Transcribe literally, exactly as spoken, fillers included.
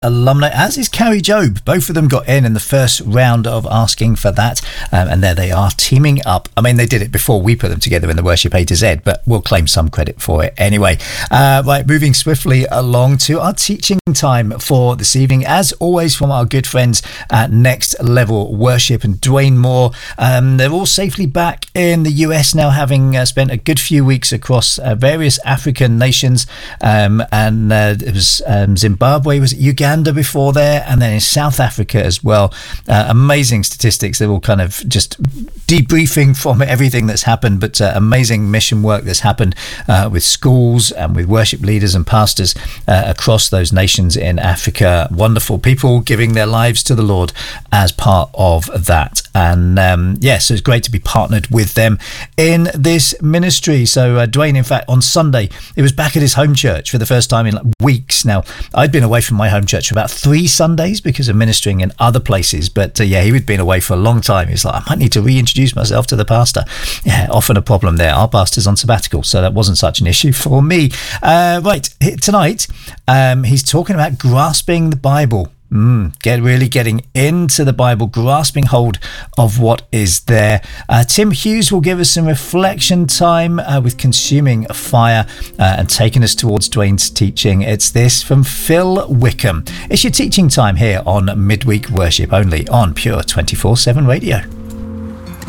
alumni, as is Carrie Job. Both of them got in in the first round of asking for that, um, and there they are teaming up. I mean, they did it before we put them together in the Worship A to Z, but we'll claim some credit for it anyway. Uh, right, moving swiftly along to our teaching time for this evening, as always from our good friends at Next Level Worship and Dwayne Moore. Um, they're all safely back in the U S now, having uh, spent a good few weeks across uh, various African nations, um, and uh, it was um, Zimbabwe, was it Uganda before there, and then in South Africa as well. Uh, amazing statistics. They're all kind of just debriefing from everything that's happened, but uh, amazing mission work that's happened uh, with schools and with worship leaders and pastors uh, across those nations in Africa. Wonderful people giving their lives to the Lord as part of that. And um, yes, yeah, so it's great to be partnered with them in this ministry. So uh, Dwayne, in fact, on Sunday, he was back at his home church for the first time in like weeks. Now, I'd been away from my home church for about three Sundays because of ministering in other places, but uh, yeah, he had been away for a long time. He's like, I might need to reintroduce myself to the pastor. Yeah, often a problem there. Our pastor's on sabbatical, so that wasn't such an issue for me. Uh, right, tonight, um, he's talking about grasping the Bible. Mm, get really getting into the Bible, grasping hold of what is there. Uh, Tim Hughes will give us some reflection time uh, with Consuming Fire uh, and taking us towards Dwayne's teaching. It's this from Phil Wickham. It's your teaching time here on Midweek Worship, only on Pure twenty-four seven Radio.